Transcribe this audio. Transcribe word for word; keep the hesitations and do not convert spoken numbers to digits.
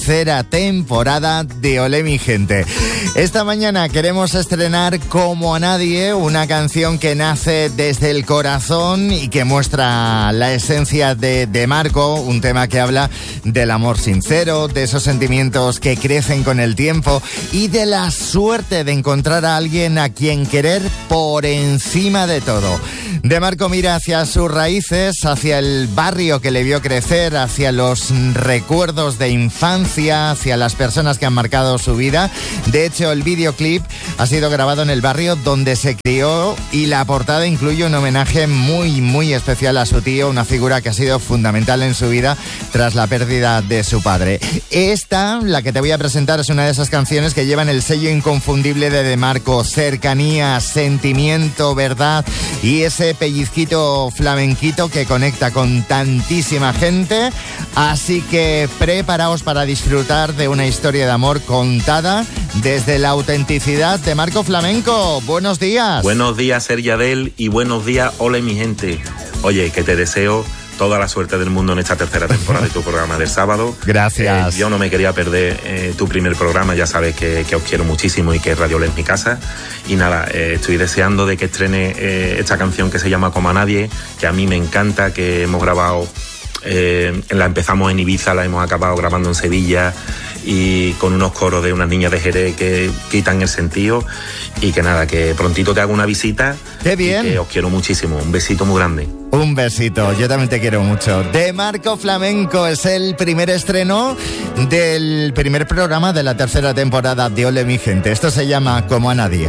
Tercera temporada de Olé mi gente. Esta mañana queremos estrenar Como a Nadie, una canción que nace desde el corazón y que muestra la esencia de, de Marco, un tema que habla del amor sincero, de esos sentimientos que crecen con el tiempo y de la suerte de encontrar a alguien a quien querer por encima de todo. De Marco mira hacia sus raíces, hacia el barrio que le vio crecer, hacia los recuerdos de infancia, hacia las personas que han marcado su vida. De hecho, el videoclip ha sido grabado en el barrio donde se crió y la portada incluye un homenaje muy, muy especial a su tío, una figura que ha sido fundamental en su vida tras la pérdida de su padre. Esta, la que te voy a presentar, es una de esas canciones que llevan el sello inconfundible de De Marco: cercanía, sentimiento, verdad y ese pellizquito flamenquito que conecta con tantísima gente. Así que preparaos para disfrutar de una historia de amor contada desde la autenticidad de Marco Flamenco. Buenos días. Buenos días, Sergiadel, y buenos días, ole mi gente. Oye, que te deseo toda la suerte del mundo en esta tercera temporada de tu programa del sábado. Gracias. Eh, yo no me quería perder eh, tu primer programa, ya sabes que, que os quiero muchísimo y que Radio Olé es mi casa. Y nada, eh, estoy deseando de que estrene eh, esta canción que se llama Como a Nadie, que a mí me encanta, que hemos grabado, eh, la empezamos en Ibiza, la hemos acabado grabando en Sevilla, y con unos coros de unas niñas de Jerez que quitan el sentido. Y que nada, que prontito te hago una visita. ¡Qué bien! Y que os quiero muchísimo, un besito muy grande. Un besito, yo también te quiero mucho. De Marco Flamenco es el primer estreno del primer programa de la tercera temporada de Ole mi gente. Esto se llama Como a Nadie.